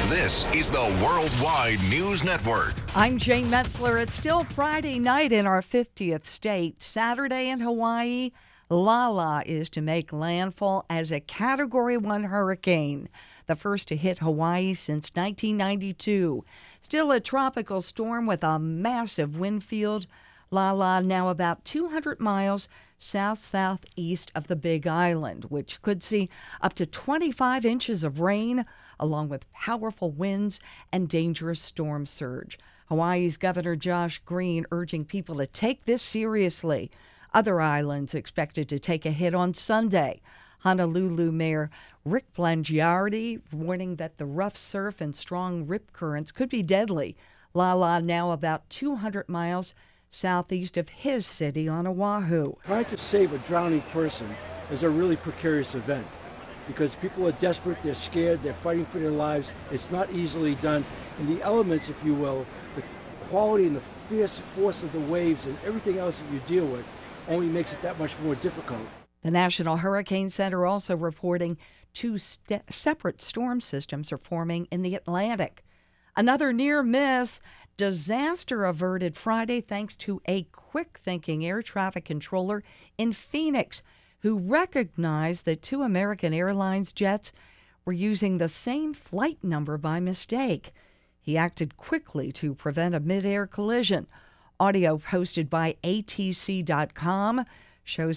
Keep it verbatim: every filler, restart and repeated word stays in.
This is the Worldwide News Network. I'm Jane Metzler. It's still Friday night in our fiftieth state. Saturday in Hawaii, Lala is to make landfall as a Category one hurricane, the first to hit Hawaii since nineteen ninety-two. Still a tropical storm with a massive wind field. Lala now about two hundred miles south-southeast of the Big Island, which could see up to twenty-five inches of rain, along with powerful winds and dangerous storm surge. Hawaii's Governor Josh Green urging people to take this seriously. Other islands expected to take a hit on Sunday. Honolulu Mayor Rick Blangiardi warning that the rough surf and strong rip currents could be deadly. Lala now about two hundred miles southeast of his city on Oahu. Trying to save a drowning person is a really precarious event because people are desperate, they're scared, they're fighting for their lives. It's not easily done. And the elements, if you will, the quality and the fierce force of the waves and everything else that you deal with only makes it that much more difficult. The National Hurricane Center also reporting two st- separate storm systems are forming in the Atlantic. Another near miss. Disaster averted Friday thanks to a quick-thinking air traffic controller in Phoenix who recognized that two American Airlines jets were using the same flight number by mistake. He acted quickly to prevent a mid-air collision. Audio posted by A T C dot com shows